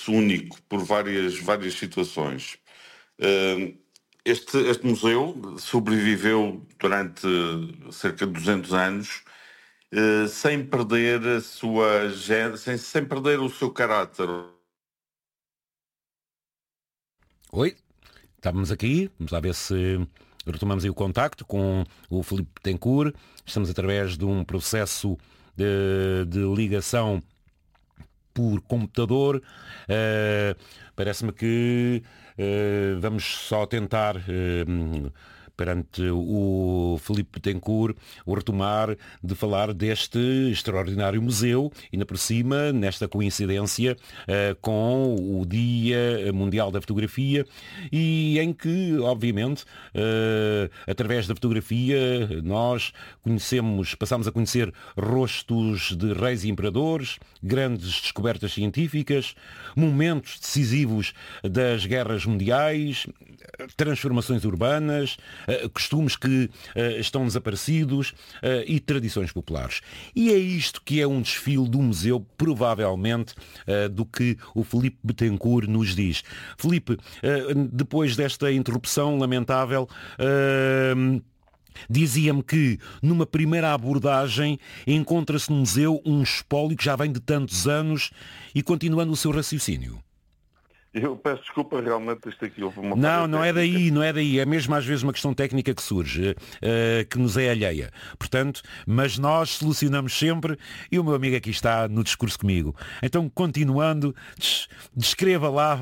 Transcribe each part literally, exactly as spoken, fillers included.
tornou-se único por várias, várias situações. Uh, este, este museu sobreviveu durante cerca de duzentos anos, uh, sem perder a sua, sem, sem perder o seu caráter. Oi, estávamos aqui, vamos lá ver se retomamos aí o contacto com o Filipe Betancourt. Estamos através de um processo de, de ligação por computador. Uh, parece-me que uh, vamos só tentar, uh, perante o Filipe Betancourt, o retomar de falar deste extraordinário museu, e ainda por cima, nesta coincidência uh, com o Dia Mundial da Fotografia, e em que, obviamente, uh, através da fotografia, nós conhecemos, passamos a conhecer rostos de reis e imperadores, grandes descobertas científicas, momentos decisivos das guerras mundiais, transformações urbanas, costumes que estão desaparecidos e tradições populares. E é isto que é um desfile do museu, provavelmente, do que o Filipe Betancourt nos diz. Filipe, depois desta interrupção lamentável, dizia-me que, numa primeira abordagem, encontra-se no museu um espólio que já vem de tantos anos, e continuando o seu raciocínio. Eu peço desculpa, realmente isto aqui houve uma... Não, não é daí, não é daí. É mesmo às vezes uma questão técnica que surge, uh, que nos é alheia. Portanto, mas nós solucionamos sempre, e o meu amigo aqui está no discurso comigo. Então, continuando, des- descreva lá,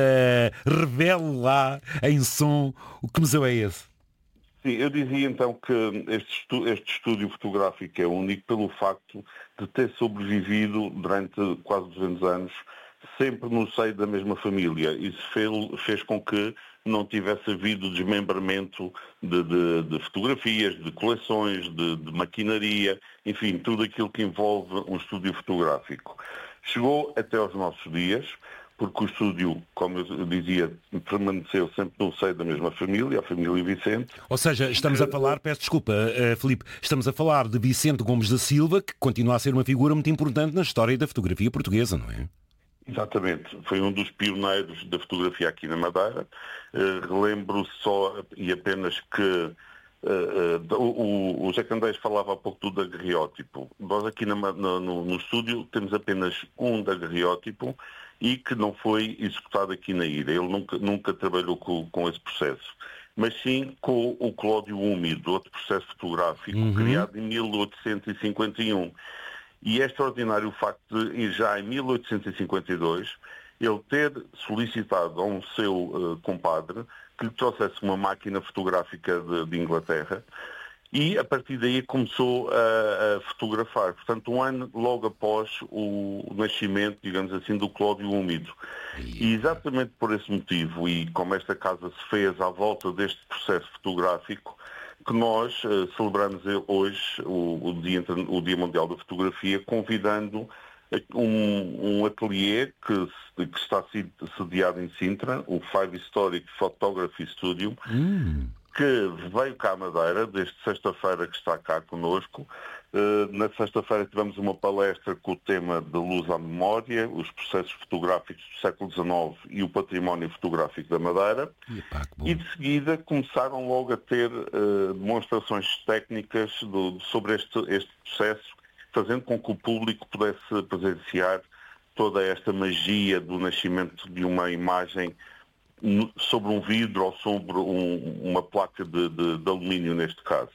uh, revele lá em som o que museu é esse. Sim, eu dizia então que este, estu- este estúdio fotográfico é único pelo facto de ter sobrevivido durante quase duzentos anos sempre no seio da mesma família. Isso fez, fez com que não tivesse havido desmembramento de, de, de fotografias, de coleções, de, de maquinaria, enfim, tudo aquilo que envolve um estúdio fotográfico. Chegou até aos nossos dias, porque o estúdio, como eu dizia, permaneceu sempre no seio da mesma família, a família Vicente. Ou seja, estamos a falar, peço desculpa, uh, Filipe, estamos a falar de Vicente Gomes da Silva, que continua a ser uma figura muito importante na história da fotografia portuguesa, não é? Exatamente, foi um dos pioneiros da fotografia aqui na Madeira. Uh, relembro só e apenas que uh, uh, o, o José Candeias falava há pouco do daguerreótipo. Nós aqui na, no, no estúdio temos apenas um daguerreótipo e que não foi executado aqui na ilha. Ele nunca, nunca trabalhou com, com esse processo, mas sim com o Clódio Úmido, outro processo fotográfico, uhum, criado em mil oitocentos e cinquenta e um. E é extraordinário o facto de, já em mil oitocentos e cinquenta e dois, ele ter solicitado a um seu uh, compadre que lhe trouxesse uma máquina fotográfica de, de Inglaterra, e a partir daí começou a, a fotografar. Portanto, um ano logo após o nascimento, digamos assim, do Clódio Úmido. E exatamente por esse motivo, e como esta casa se fez à volta deste processo fotográfico, que nós uh, celebramos hoje o, o, Dia, o Dia Mundial da Fotografia, convidando um, um ateliê que, que está sediado em Sintra, o Five Historic Photography Studio, hum. que veio cá à Madeira, desde sexta-feira que está cá connosco. Uh, na sexta-feira tivemos uma palestra com o tema da luz à memória, os processos fotográficos do século dezenove e o património fotográfico da Madeira. Epa, e de seguida começaram logo a ter uh, demonstrações técnicas do, sobre este, este processo, fazendo com que o público pudesse presenciar toda esta magia do nascimento de uma imagem sobre um vidro ou sobre um, uma placa de, de, de alumínio, neste caso.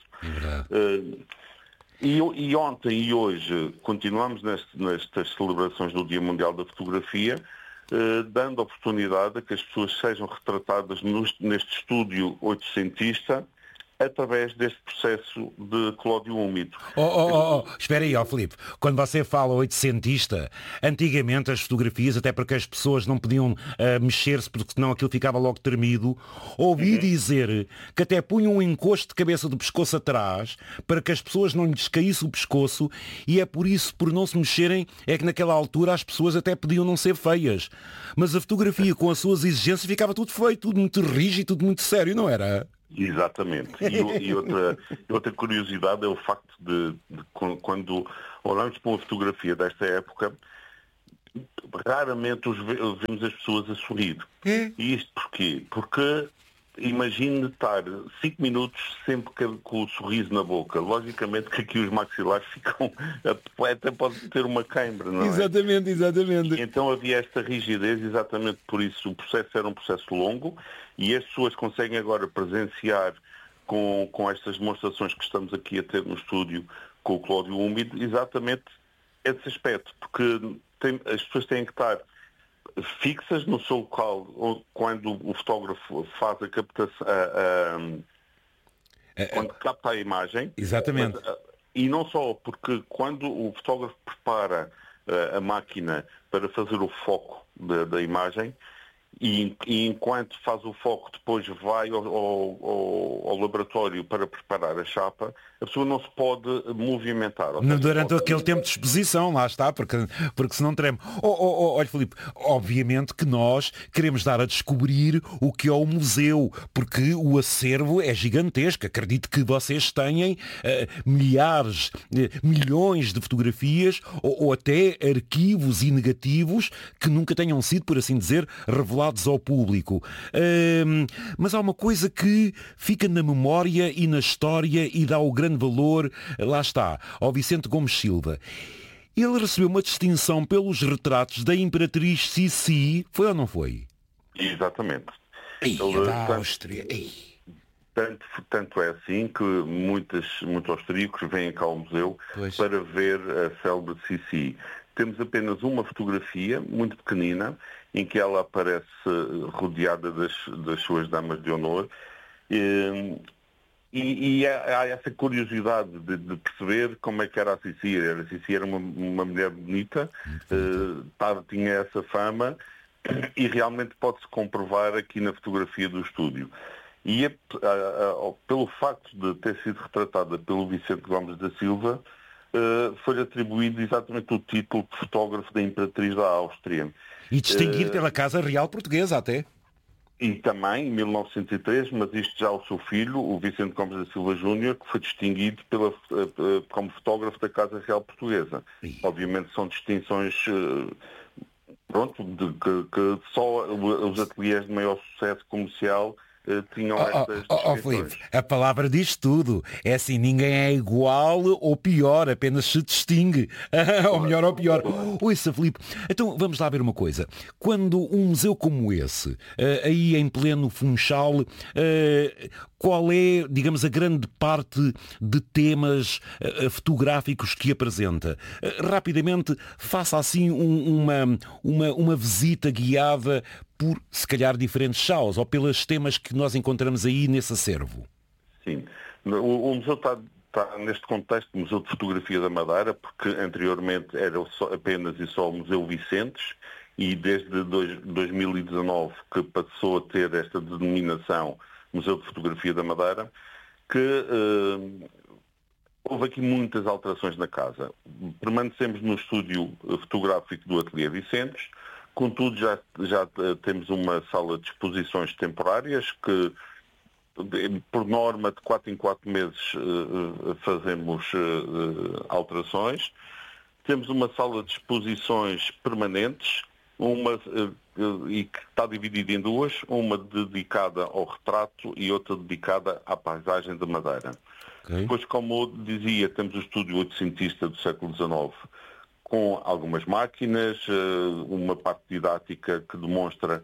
Uh, e, e ontem e hoje continuamos neste, nestas celebrações do Dia Mundial da Fotografia, uh, dando oportunidade a que as pessoas sejam retratadas nos, neste estúdio oitocentista, através deste processo de Clódio Úmido. Oh, oh, oh, oh. Espera aí, ó Filipe. Quando você fala oitocentista, antigamente as fotografias, até porque as pessoas não podiam uh, mexer-se, porque senão aquilo ficava logo tremido, ouvi uhum. dizer que até punham um encosto de cabeça do pescoço atrás, para que as pessoas não lhes caísse o pescoço, e é por isso, por não se mexerem, é que naquela altura as pessoas até podiam não ser feias. Mas a fotografia, com as suas exigências, ficava tudo feio, tudo muito rígido, tudo muito sério, não era? Exatamente. E, e outra, outra curiosidade é o facto de, de quando olhamos para uma fotografia desta época, raramente os ve- vemos as pessoas a sorrir. É. E isto porquê? Porque imagine estar cinco minutos sempre que- com o sorriso na boca. Logicamente que aqui os maxilares ficam... Até pode ter uma cãibra, não é? Exatamente, exatamente. Então havia esta rigidez, exatamente por isso o processo era um processo longo e as pessoas conseguem agora presenciar com, com estas demonstrações que estamos aqui a ter no estúdio com o Cláudio Úmido, exatamente esse aspecto, porque tem, as pessoas têm que estar fixas no seu local ou quando o fotógrafo faz a captação, a, a, quando capta a imagem. Exatamente. Mas, e não só, porque quando o fotógrafo prepara a, a máquina para fazer o foco da, da imagem, e, e enquanto faz o foco depois vai ao, ao, ao laboratório para preparar a chapa, a pessoa não se pode movimentar. Ou seja, Durante pode... aquele tempo de exposição, lá está, porque, porque senão treme. Oh, oh, oh, olha, Filipe, obviamente que nós queremos dar a descobrir o que é o museu, porque o acervo é gigantesco. Acredito que vocês tenham uh, milhares, uh, milhões de fotografias ou, ou até arquivos e negativos que nunca tenham sido, por assim dizer, revelados ao público. Uh, mas há uma coisa que fica na memória e na história e dá o grande valor, lá está, ao Vicente Gomes Silva. Ele recebeu uma distinção pelos retratos da Imperatriz Sissi, foi ou não foi? Exatamente. Ei, Ele, da tanto, Áustria. Ei. Tanto, tanto é assim que muitos, muitos austríacos vêm cá ao museu Pois. para ver a célebre Sissi. Temos apenas uma fotografia, muito pequenina, em que ela aparece rodeada das, das suas damas de honor. E, E, e há essa curiosidade de, de perceber como é que era a Sissi. A Sissi era uma, uma mulher bonita, uh, tava, tinha essa fama e realmente pode-se comprovar aqui na fotografia do estúdio. E é, uh, uh, pelo facto de ter sido retratada pelo Vicente Gomes da Silva, uh, foi atribuído exatamente o título de fotógrafo da Imperatriz da Áustria. E distinguido uh, pela Casa Real Portuguesa até. E também, em mil novecentos e três, mas isto já o seu filho, o Vicente Gomes da Silva Júnior, que foi distinguido pela, como fotógrafo da Casa Real Portuguesa. Sim. Obviamente são distinções, pronto, de, que, que só os ateliês de maior sucesso comercial tinham oh, estas oh, oh, Filipe, a palavra diz tudo. É assim, ninguém é igual ou pior, apenas se distingue. Ou melhor ou pior. Ouça, Filipe, então vamos lá ver uma coisa. Quando um museu como esse, aí em pleno Funchal, qual é, digamos, a grande parte de temas fotográficos que apresenta? Rapidamente, faça assim um, uma, uma, uma visita guiada por, se calhar, diferentes salas ou pelos temas que nós encontramos aí nesse acervo. Sim. O, o museu está, está neste contexto do Museu de Fotografia da Madeira, porque anteriormente era só, apenas e só o Museu Vicentes, e desde dois, dois mil e dezanove que passou a ter esta denominação Museu de Fotografia da Madeira, que eh, houve aqui muitas alterações na casa. Permanecemos no estúdio fotográfico do Ateliê Vicentes. Contudo, já, já temos uma sala de exposições temporárias que, por norma, de quatro em quatro meses fazemos alterações. Temos uma sala de exposições permanentes, uma, e que está dividida em duas, uma dedicada ao retrato e outra dedicada à paisagem da Madeira. Okay. Depois, como eu dizia, temos o estúdio oitocentista do século dezenove, com algumas máquinas, uma parte didática que demonstra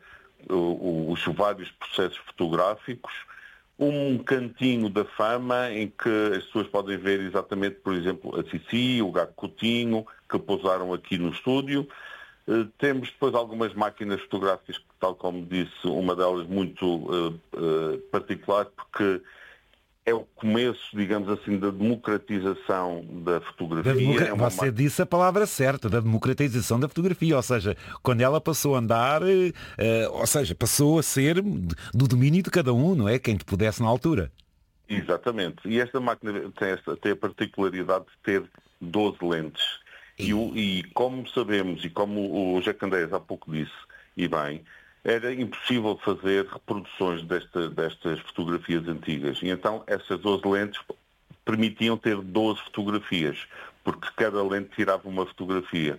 os vários processos fotográficos, um cantinho da fama em que as pessoas podem ver exatamente, por exemplo, a Sissi, o Gago Coutinho, que pousaram aqui no estúdio. Temos depois algumas máquinas fotográficas, tal como disse, uma delas muito uh, uh, particular, porque é o começo, digamos assim, da democratização da fotografia. Da democra... é uma... Você disse a palavra certa, da democratização da fotografia, ou seja, quando ela passou a andar, uh, ou seja, passou a ser do domínio de cada um, não é? Quem te pudesse na altura. Exatamente. E esta máquina tem, esta, tem a particularidade de ter doze lentes. E, e como sabemos, e como o Jacandeias há pouco disse, e bem, era impossível fazer reproduções desta, destas fotografias antigas. E então essas doze lentes permitiam ter doze fotografias, porque cada lente tirava uma fotografia.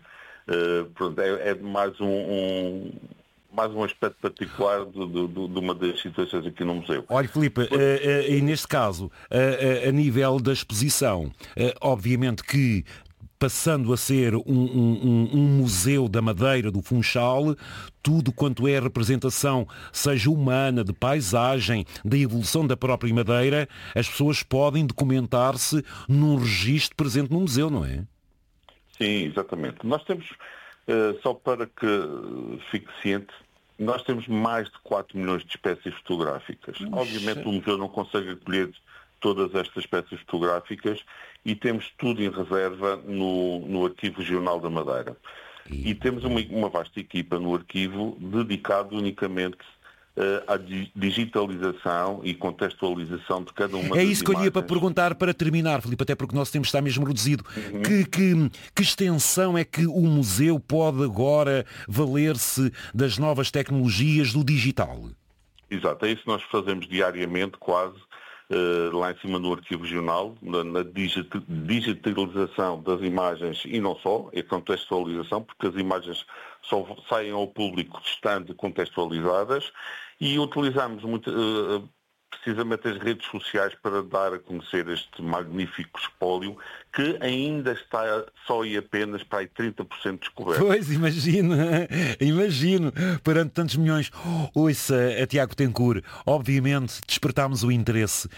Uh, pronto, é, é mais um, um mais um aspecto particular de, de, de uma das situações aqui no museu. Olha, Filipe, uh, uh, e neste caso, uh, uh, a nível da exposição, uh, obviamente que passando a ser um, um, um museu da Madeira, do Funchal, tudo quanto é representação, seja humana, de paisagem, da evolução da própria Madeira, as pessoas podem documentar-se num registro presente no museu, não é? Sim, exatamente. Nós temos, uh, só para que fique ciente, nós temos mais de quatro milhões de espécies fotográficas. Nossa. Obviamente o museu não consegue acolher todas estas espécies fotográficas e temos tudo em reserva no, no Arquivo Regional da Madeira. E, e temos uma, uma vasta equipa no arquivo dedicada unicamente uh, à digitalização e contextualização de cada uma das imagens. É isso que eu ia para perguntar para terminar, Filipe, até porque o nosso tempo está mesmo reduzido. Uhum. Que, que, que extensão é que o museu pode agora valer-se das novas tecnologias do digital? Exato, é isso que nós fazemos diariamente, quase. Uh, lá em cima no Arquivo Regional, na, na digitalização das imagens e não só, é contextualização, porque as imagens só saem ao público estando contextualizadas e utilizamos muito, uh, precisamente as redes sociais para dar a conhecer este magnífico espólio que ainda está só e apenas para aí trinta por cento descoberto. Pois, imagino, imagino, perante tantos milhões. Ouça, a Tiago Tencourt, obviamente despertámos o interesse,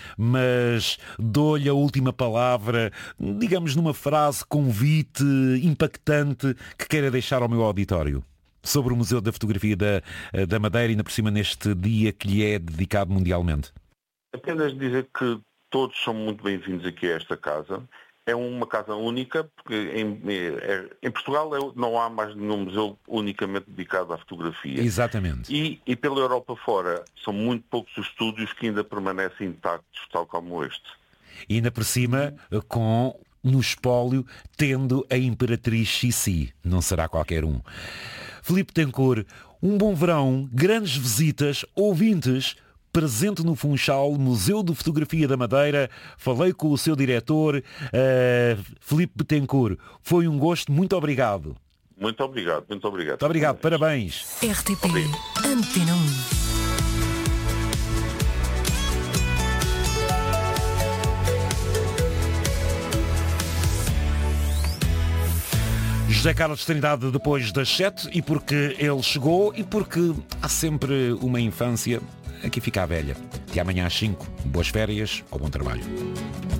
mas dou-lhe a última palavra, digamos numa frase convite, impactante, que queira deixar ao meu auditório sobre o Museu da Fotografia da, da Madeira, ainda por cima neste dia que lhe é dedicado mundialmente. Apenas dizer que todos são muito bem-vindos aqui a esta casa. É uma casa única, porque em, é, em Portugal é, não há mais nenhum museu unicamente dedicado à fotografia. Exatamente. E, e pela Europa fora, são muito poucos os estúdios que ainda permanecem intactos, tal como este. E ainda por cima, com no espólio, tendo a Imperatriz Xixi. Não será qualquer um. Filipe Tencourt, um bom verão, grandes visitas, ouvintes, presente no Funchal, Museu de Fotografia da Madeira. Falei com o seu diretor, uh, Filipe Tencourt. Foi um gosto, muito obrigado. Muito obrigado, muito obrigado. Muito obrigado, parabéns. R T P Antena um. José Carlos Trindade depois das sete, e porque ele chegou e porque há sempre uma infância, aqui fica a velha. Até amanhã às cinco. Boas férias ou bom trabalho.